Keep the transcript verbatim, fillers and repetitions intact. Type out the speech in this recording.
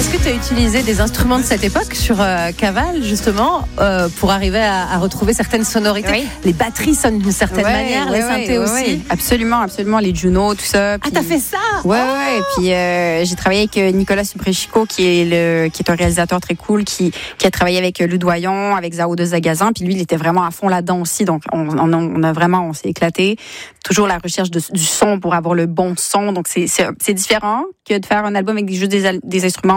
Est-ce que tu as utilisé des instruments de cette époque sur euh, Caval, justement, euh, pour arriver à, à retrouver certaines sonorités? Oui. Les batteries sonnent d'une certaine ouais, manière, ouais, les synthés ouais, aussi. ouais. Absolument, absolument. Les Juno, tout ça. Ah, t'as fait ça? Ouais, oh ouais. Et puis euh, j'ai travaillé avec Nicolas Suprechico, qui est le, qui est un réalisateur très cool, qui, qui a travaillé avec Ludoyon, avec Zao de Zagazan. Puis lui, il était vraiment à fond là-dedans aussi. Donc on, on, on a vraiment, on s'est éclaté. Toujours la recherche de, du son pour avoir le bon son. Donc c'est, c'est, c'est différent que de faire un album avec juste des, des instruments